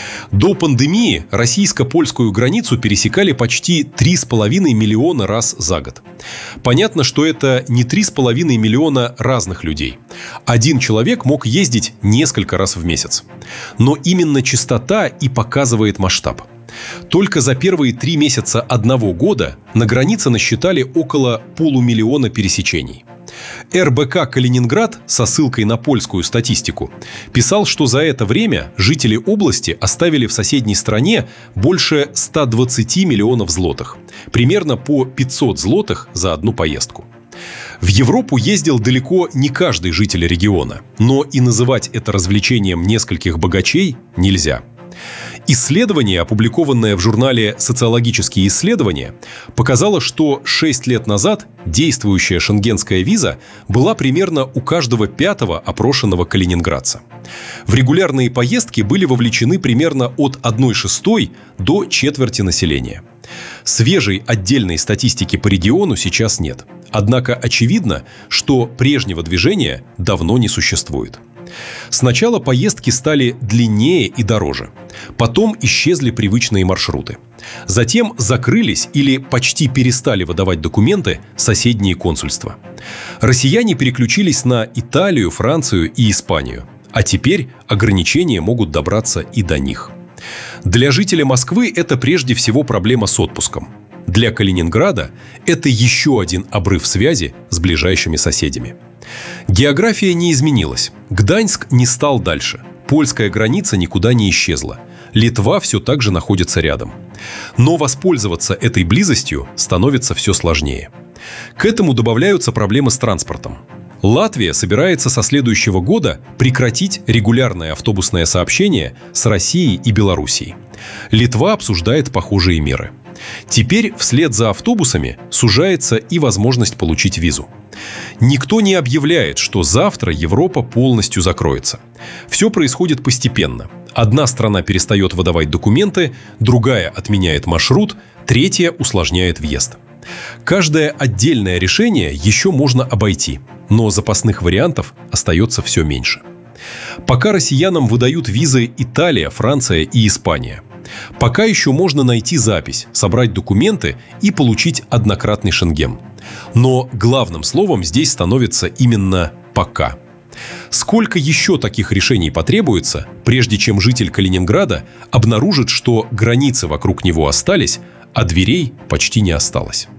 До пандемии российско-польскую границу пересекали почти три с половиной миллиона раз за год. Понятно, что это не три с половиной миллиона разных людей. Один человек мог ездить несколько раз в месяц. Но именно частота и показывает масштаб. Только за первые три месяца одного года на границе насчитали около полумиллиона пересечений. эр бэ ка «Калининград» со ссылкой на польскую статистику писал, что за это время жители области оставили в соседней стране больше ста двадцати миллионов злотых, примерно по пятьсот злотых за одну поездку. В Европу ездил далеко не каждый житель региона, но и называть это развлечением нескольких богачей нельзя. Исследование, опубликованное в журнале «Социологические исследования», показало, что шесть лет назад действующая шенгенская виза была примерно у каждого пятого опрошенного калининградца. В регулярные поездки были вовлечены примерно от одной шестой до четверти населения. Свежей отдельной статистики по региону сейчас нет. Однако очевидно, что прежнего движения давно не существует. Сначала поездки стали длиннее и дороже. Потом исчезли привычные маршруты. Затем закрылись или почти перестали выдавать документы соседние консульства. Россияне переключились на Италию, Францию и Испанию. А теперь ограничения могут добраться и до них. Для жителя Москвы это прежде всего проблема с отпуском. Для Калининграда это еще один обрыв связи с ближайшими соседями. География не изменилась. Гданьск не стал дальше. Польская граница никуда не исчезла. Литва все так же находится рядом. Но воспользоваться этой близостью становится все сложнее. К этому добавляются проблемы с транспортом. Латвия собирается со следующего года прекратить регулярное автобусное сообщение с Россией и Белоруссией. Литва обсуждает похожие меры. Теперь вслед за автобусами сужается и возможность получить визу. Никто не объявляет, что завтра Европа полностью закроется. Все происходит постепенно. Одна страна перестает выдавать документы, другая отменяет маршрут, третья усложняет въезд. Каждое отдельное решение еще можно обойти, но запасных вариантов остается все меньше. Пока россиянам выдают визы Италия, Франция и Испания. Пока еще можно найти запись, собрать документы и получить однократный шенген. Но главным словом здесь становится именно «пока». Сколько еще таких решений потребуется, прежде чем житель Калининграда обнаружит, что границы вокруг него остались, а дверей почти не осталось?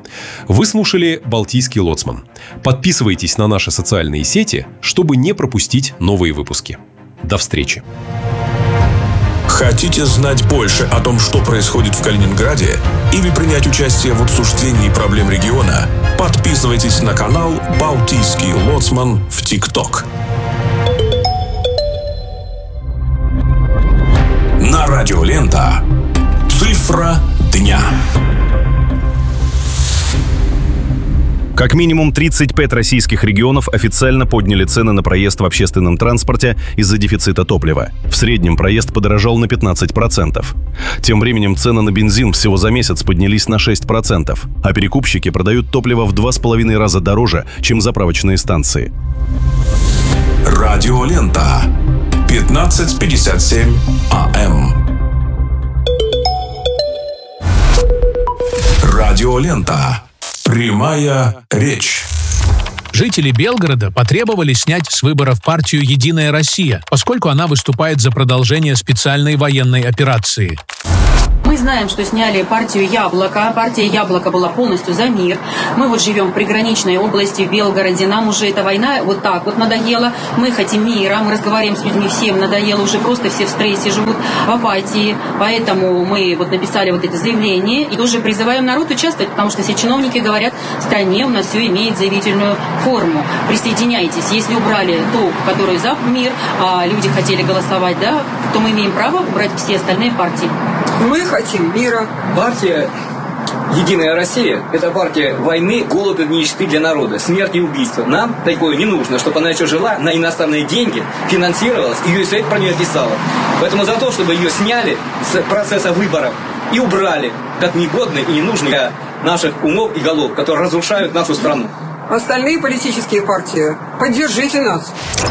Вы слушали «Балтийский лоцман». Подписывайтесь на наши социальные сети, чтобы не пропустить новые выпуски. До встречи! Хотите знать больше о том, что происходит в Калининграде, или принять участие в обсуждении проблем региона? Подписывайтесь на канал «Балтийский лоцман» в ТикТок. На радио Лента. Цифра дня. Как минимум тридцать пять российских регионов официально подняли цены на проезд в общественном транспорте из-за дефицита топлива. В среднем проезд подорожал на пятнадцать процентов. Тем временем цены на бензин всего за месяц поднялись на шесть процентов, а перекупщики продают топливо в два с половиной раза дороже, чем заправочные станции. Радиолента. пятнадцать пятьдесят семь АМ. Радиолента. Прямая речь. Жители Белгорода потребовали снять с выборов партию «Единая Россия», поскольку она выступает за продолжение специальной военной операции. Мы знаем, что сняли партию «Яблоко». Партия «Яблоко» была полностью за мир. Мы вот живем в приграничной области, в Белгороде. Нам уже эта война вот так вот надоела. Мы хотим мира. Мы разговариваем с людьми, всем надоело. Уже просто все в стрессе живут, в апатии. Поэтому мы вот написали вот это заявление. И тоже призываем народ участвовать, потому что все чиновники говорят, в стране у нас все имеет заявительную форму. Присоединяйтесь. Если убрали ту, которую за мир, а люди хотели голосовать, да, то мы имеем право убрать все остальные партии. Мы хотим мира. Партия «Единая Россия» – это партия войны, голода, нищеты для народа, смерти и убийства. Нам такое не нужно, чтобы она еще жила на иностранные деньги, финансировалась, и ю эс эй про нее писала. Поэтому за то, чтобы ее сняли с процесса выборов и убрали, как негодно и ненужно для наших умов и голов, которые разрушают нашу страну. Остальные политические партии, поддержите нас.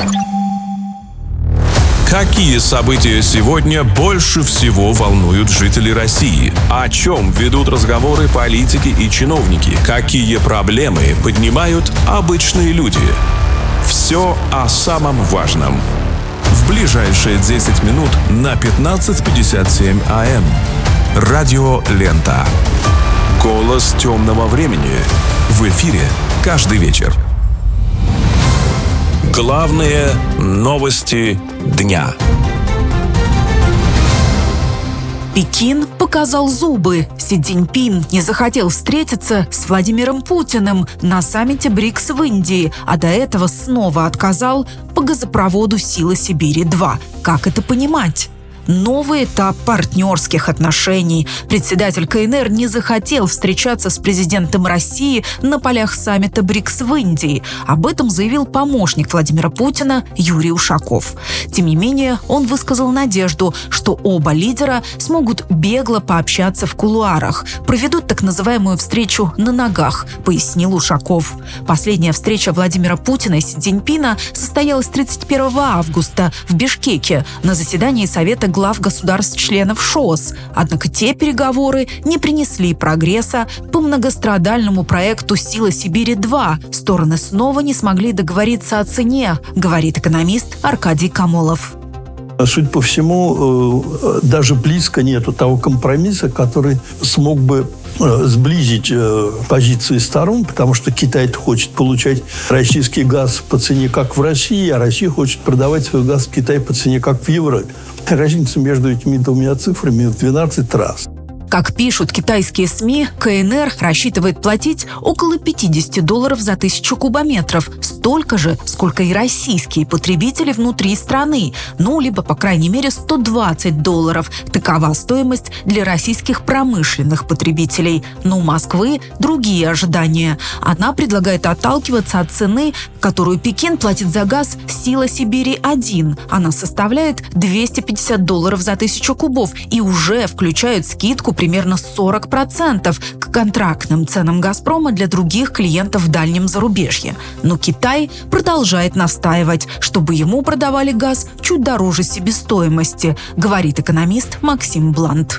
Какие события сегодня больше всего волнуют жителей России? О чем ведут разговоры политики и чиновники? Какие проблемы поднимают обычные люди? Все о самом важном. В ближайшие десять минут на пятнадцать пятьдесят семь АМ. Радиолента. Голос темного времени. В эфире каждый вечер. Главные новости дня. Пекин показал зубы. Си Цзиньпин не захотел встретиться с Владимиром Путиным на саммите БРИКС в Индии, а до этого снова отказал по газопроводу «Сила Сибири-два». Как это понимать? Новый этап партнерских отношений. Председатель ка эн эр не захотел встречаться с президентом России на полях саммита БРИКС в Индии. Об этом заявил помощник Владимира Путина Юрий Ушаков. Тем не менее, он высказал надежду, что оба лидера смогут бегло пообщаться в кулуарах, проведут так называемую встречу на ногах, пояснил Ушаков. Последняя встреча Владимира Путина и Си Цзиньпина состоялась тридцать первого августа в Бишкеке на заседании Совета глав государств-членов ШОС. Однако те переговоры не принесли прогресса по многострадальному проекту «Сила Сибири-два». Стороны снова не смогли договориться о цене, говорит экономист Аркадий Камолов. Судя по всему, даже близко нету того компромисса, который смог бы сблизить позиции сторон, потому что Китай хочет получать российский газ по цене, как в России, а Россия хочет продавать свой газ в Китае по цене, как в Европе. Разница между этими двумя цифрами в двенадцать раз. Как пишут китайские СМИ, ка эн эр рассчитывает платить около пятьдесят долларов за тысячу кубометров. Столько же, сколько и российские потребители внутри страны. Ну, либо, по крайней мере, сто двадцать долларов. Такова стоимость для российских промышленных потребителей. Но у Москвы другие ожидания. Она предлагает отталкиваться от цены, которую Пекин платит за газ «Сила Сибири-один». Она составляет двести пятьдесят долларов за тысячу кубов и уже включает скидку примерно сорок процентов к контрактным ценам «Газпрома» для других клиентов в дальнем зарубежье. Но Китай продолжает настаивать, чтобы ему продавали газ чуть дороже себестоимости, говорит экономист Максим Блант.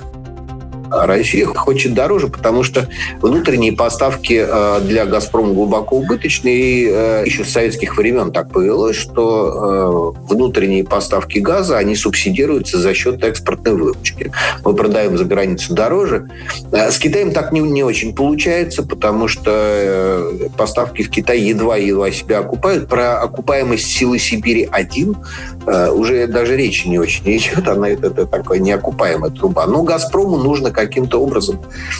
Россия хочет дороже, потому что внутренние поставки для «Газпрома» глубоко убыточные. И еще с советских времен так повелось, что внутренние поставки газа, они субсидируются за счет экспортной выручки. Мы продаем за границу дороже. С Китаем так не, не очень получается, потому что поставки в Китай едва-едва себя окупают. Про окупаемость «Силы Сибири-один» уже даже речи не очень идет. Она это, это такая неокупаемая труба. Но «Газпрому» нужно каким-то образом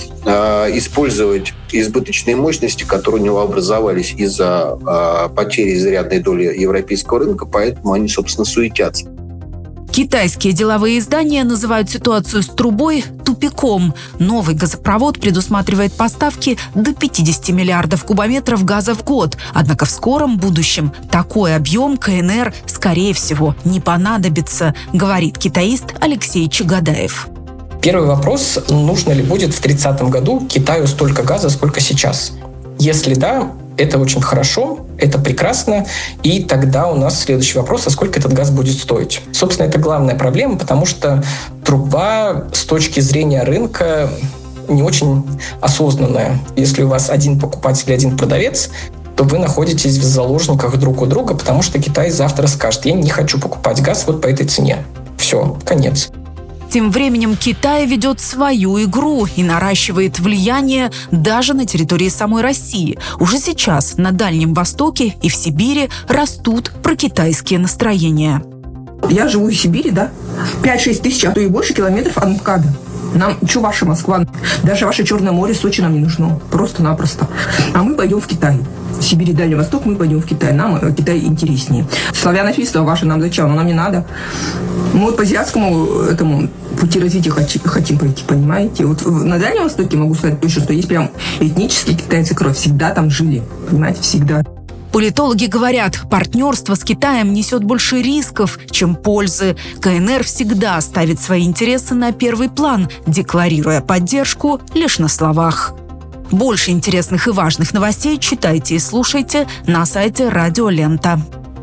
э, использовать избыточные мощности, которые у него образовались из-за э, потери изрядной доли европейского рынка, поэтому они, собственно, суетятся. Китайские деловые издания называют ситуацию с трубой тупиком. Новый газопровод предусматривает поставки до пятьдесят миллиардов кубометров газа в год. Однако в скором будущем такой объем КНР, скорее всего, не понадобится, говорит китаист Алексей Чагадаев. Первый вопрос: нужно ли будет в тридцатом году Китаю столько газа, сколько сейчас? Если да, это очень хорошо, это прекрасно, и тогда у нас следующий вопрос: а сколько этот газ будет стоить? Собственно, это главная проблема, потому что труба с точки зрения рынка не очень осознанная. Если у вас один покупатель и один продавец, то вы находитесь в заложниках друг у друга, потому что Китай завтра скажет: я не хочу покупать газ вот по этой цене. Все, конец. Тем временем Китай ведет свою игру и наращивает влияние даже на территории самой России. Уже сейчас на Дальнем Востоке и в Сибири растут прокитайские настроения. Я живу в Сибири, да? пять-шесть тысяч, а то и больше километров от МКАДа. Нам, что ваша Москва? Даже ваше Черное море, Сочи нам не нужно. Просто-напросто. А мы пойдем в Китай. В Сибири, Дальний Восток, мы пойдем в Китай. Нам Китай интереснее. Славянофильство ваше нам зачем? Но нам не надо. Мы по азиатскому этому пути развития хотим пойти, понимаете? Вот на Дальнем Востоке могу сказать точно, что есть прям этнические китайцы кровь. Всегда там жили. Понимаете, всегда. Политологи говорят, партнерство с Китаем несет больше рисков, чем пользы. КНР всегда ставит свои интересы на первый план, декларируя поддержку лишь на словах. Больше интересных и важных новостей читайте и слушайте на сайте Радио Лента.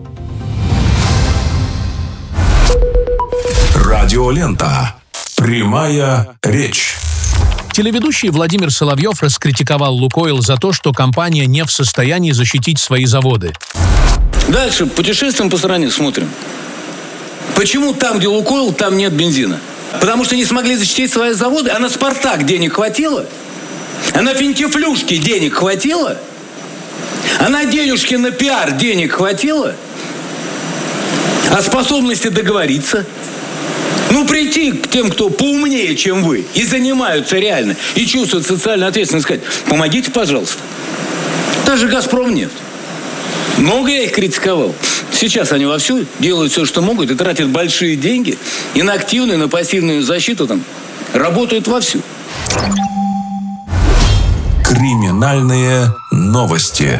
Радио Лента. Прямая речь. Телеведущий Владимир Соловьев раскритиковал «Лукойл» за то, что компания не в состоянии защитить свои заводы. Дальше путешествуем по стране, смотрим. Почему там, где «Лукойл», там нет бензина? Потому что не смогли защитить свои заводы, а на «Спартак» денег хватило? А на финтифлюшки денег хватило? А на денежки на пиар денег хватило? А способности договориться? Ну, прийти к тем, кто поумнее, чем вы, и занимаются реально, и чувствуют социальную ответственность, сказать: помогите, пожалуйста. Даже «Газпромнефть». Много я их критиковал. Сейчас они вовсю делают все, что могут, и тратят большие деньги, и на активную, и на пассивную защиту там работают вовсю. Криминальные новости.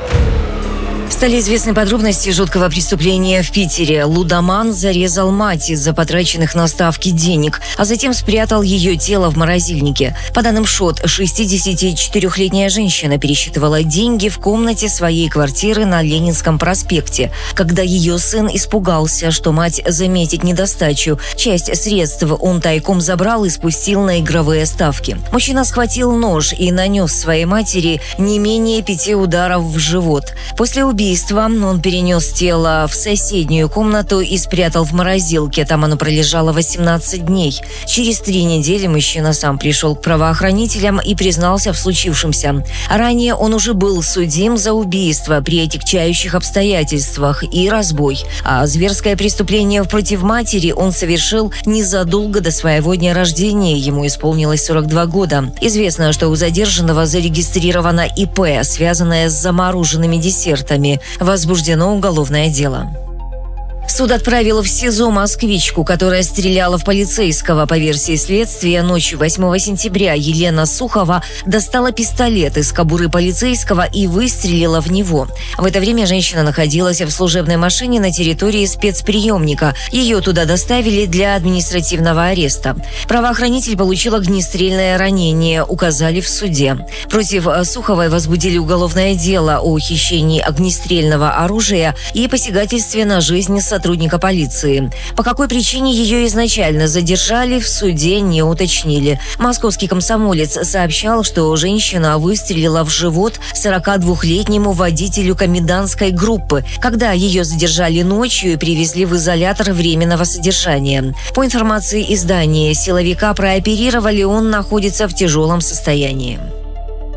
Стали известны подробности жуткого преступления в Питере. Лудоман зарезал мать из-за потраченных на ставки денег, а затем спрятал ее тело в морозильнике. По данным ШОТ, шестидесятичетырехлетняя женщина пересчитывала деньги в комнате своей квартиры на Ленинском проспекте. Когда ее сын испугался, что мать заметит недостачу, часть средств он тайком забрал и спустил на игровые ставки. Мужчина схватил нож и нанес своей матери не менее пяти ударов в живот. После убийства он перенес тело в соседнюю комнату и спрятал в морозилке. Там оно пролежало восемнадцать дней. Через три недели мужчина сам пришел к правоохранителям и признался в случившемся. Ранее он уже был судим за убийство при отягчающих обстоятельствах и разбой. А зверское преступление против матери он совершил незадолго до своего дня рождения. Ему исполнилось сорок два года. Известно, что у задержанного зарегистрировано ИП, связанное с замороженными десертами. Возбуждено уголовное дело. Суд отправил в СИЗО москвичку, которая стреляла в полицейского. По версии следствия, ночью восьмого сентября Елена Сухова достала пистолет из кобуры полицейского и выстрелила в него. В это время женщина находилась в служебной машине на территории спецприемника. Ее туда доставили для административного ареста. Правоохранитель получил огнестрельное ранение, указали в суде. Против Суховой возбудили уголовное дело о хищении огнестрельного оружия и посягательстве на жизнь сотрудника полиции. По какой причине ее изначально задержали, в суде не уточнили. Московский комсомолец сообщал, что женщина выстрелила в живот сорокадвухлетнему водителю комендантской группы, когда ее задержали ночью и привезли в изолятор временного содержания. По информации издания, силовика прооперировали, он находится в тяжелом состоянии.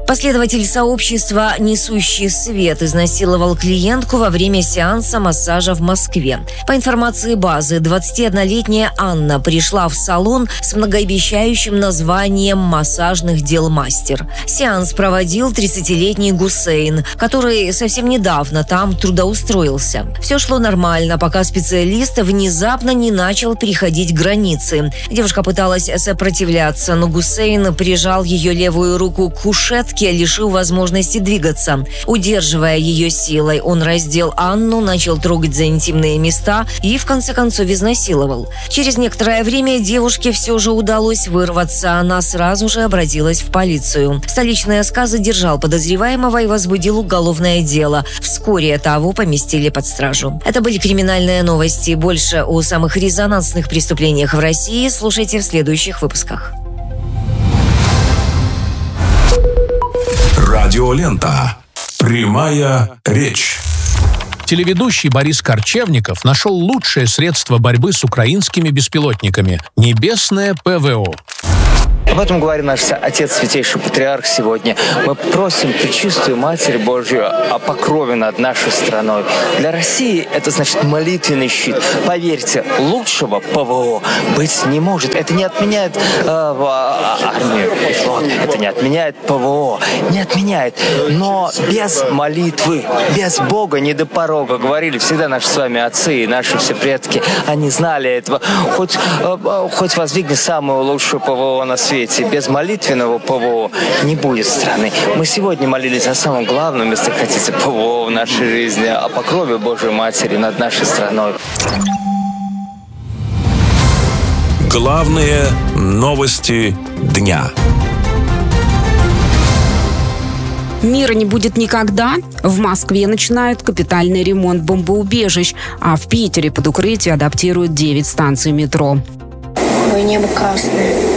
Последователь сообщества «Несущий свет» изнасиловал клиентку во время сеанса массажа в Москве. По информации базы, двадцатиоднолетняя Анна пришла в салон с многообещающим названием «Массажных дел мастер». Сеанс проводил тридцатилетний Гусейн, который совсем недавно там трудоустроился. Все шло нормально, пока специалист внезапно не начал переходить границы. Девушка пыталась сопротивляться, но Гусейн прижал ее левую руку к кушетке, лишил возможности двигаться. Удерживая ее силой, он раздел Анну, начал трогать за интимные места и, в конце концов, изнасиловал. Через некоторое время девушке все же удалось вырваться. Она сразу же обратилась в полицию. Столичный СК задержал подозреваемого и возбудил уголовное дело. Вскоре того поместили под стражу. Это были криминальные новости. Больше о самых резонансных преступлениях в России слушайте в следующих выпусках. Радиолента. Прямая речь. Телеведущий Борис Корчевников нашел лучшее средство борьбы с украинскими беспилотниками – небесное ПВО. Об этом говорит наш Отец Святейший Патриарх сегодня. Мы просим Пречистую Матерь Божью о покрове над нашей страной. Для России это значит молитвенный щит. Поверьте, лучшего ПВО быть не может. Это не отменяет э, армию и флот. Это не отменяет ПВО. Не отменяет. Но без молитвы, без Бога не до порога. Говорили всегда наши с вами отцы и наши все предки. Они знали этого. Хоть, э, хоть воздвигни самую лучшую ПВО на свете. Без молитвенного ПВО не будет страны. Мы сегодня молились о самом главном, если хотите, ПВО в нашей жизни, о покрове Божьей Матери над нашей страной. Главные новости дня. Мира не будет никогда. В Москве начинают капитальный ремонт бомбоубежищ, а в Питере под укрытие адаптируют девять станций метро. Ой, небо красное.